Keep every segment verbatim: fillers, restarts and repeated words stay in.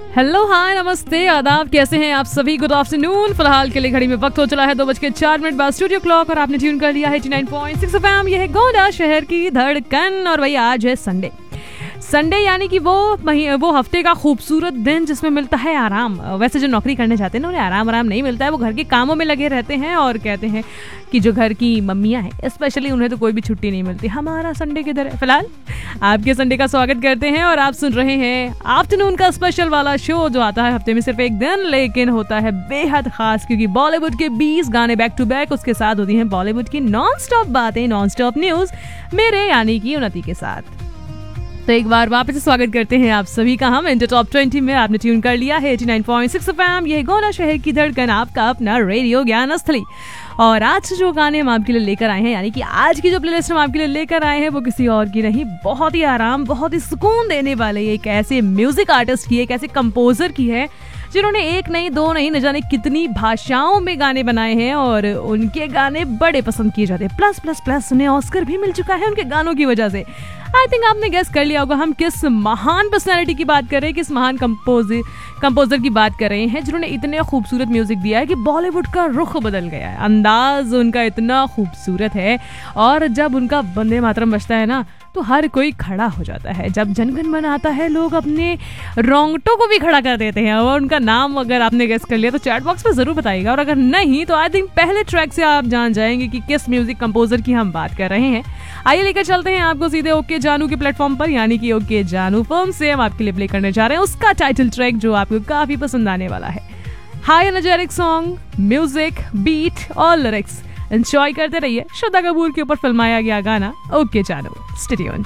Hello hi नमस्ते आदाब, कैसे हैं आप सभी? Good afternoon. फिलहाल के लिए घड़ी में वक्त हो चला है दो बज के चार मिनट बाद स्टूडियो क्लॉक, और आपने ट्यून कर लिया है eighty nine point six FM. ये है गोंडा शहर की धड़कन। और भाई आज है संडे। संडे यानी कि वो वो हफ्ते का खूबसूरत दिन जिसमें मिलता है आराम। वैसे जो नौकरी करने जाते हैं ना उन्हें आराम आराम नहीं मिलता है, वो घर के कामों में लगे रहते हैं और कहते हैं कि जो घर की मम्मियाँ हैं स्पेशली उन्हें तो कोई भी छुट्टी नहीं मिलती। हमारा संडे किधर है? फिलहाल आपके संडे का स्वागत करते हैं और आप सुन रहे हैं आफ्टरनून का स्पेशल वाला शो जो आता है हफ्ते में सिर्फ एक दिन, लेकिन होता है बेहद खास क्योंकि बॉलीवुड के बीस गाने बैक टू बैक, उसके साथ होती हैं बॉलीवुड की नॉन स्टॉप बातें, नॉन स्टॉप न्यूज मेरे यानी कि उन्नति के साथ। तो एक बार वापस से स्वागत करते हैं आप सभी का हम इंटर टॉप ट्वेंटी में। आपने ट्यून कर लिया है eighty nine point six FM. यह गोंडा शहर की धड़कन, आपका अपना रेडियो ज्ञान स्थली। और आज जो गाने हम आपके लिए लेकर आए हैं, यानी कि आज की जो प्लेलिस्ट हम आपके लिए लेकर आए हैं वो किसी और की नहीं, बहुत ही आराम, बहुत ही सुकून देने वाले एक ऐसे म्यूजिक आर्टिस्ट की, एक ऐसे कंपोजर की है जिन्होंने एक नहीं दो नहीं न जाने कितनी भाषाओं में गाने बनाए हैं और उनके गाने बड़े पसंद किए जाते हैं। प्लस प्लस प्लस उन्हें ऑस्कर भी मिल चुका है उनके गानों की वजह से। आई थिंक आपने गेस कर लिया होगा हम किस महान पर्सनालिटी की बात कर रहे हैं, किस महान कंपोजर कंपोजर की बात कर रहे हैं जिन्होंने इतने खूबसूरत म्यूजिक दिया है कि बॉलीवुड का रुख बदल गया है। अंदाज उनका इतना खूबसूरत है और जब उनका वंदे मातरम बजता है ना तो हर कोई खड़ा हो जाता है। जब जनगण मन आता है लोग अपने रोंगटों को भी खड़ा कर देते हैं। और उनका नाम अगर आपने गेस कर लिया तो चैट बॉक्स में जरूर बताइएगा, और अगर नहीं तो आई थिंक पहले ट्रैक से आप जान जाएंगे कि किस म्यूजिक कंपोजर की हम बात कर रहे हैं। आइए लेकर चलते हैं आपको सीधे ओके जानू के प्लेटफॉर्म पर, यानी कि ओके जानू फिल्म से हम आपके लिए प्ले करने जा रहे हैं उसका टाइटल ट्रैक जो आपको काफी पसंद आने वाला है। High energetic song, music, beat और लिरिक्स एंजॉय करते रहिए। श्रद्धा कपूर के ऊपर फिल्माया गया गाना ओके जानू। Stay tuned.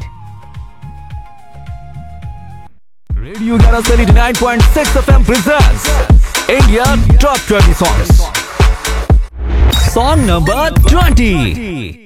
रेडियो ग्यारह सौ नवासी point six FM presents India top twenty songs. Song number twenty.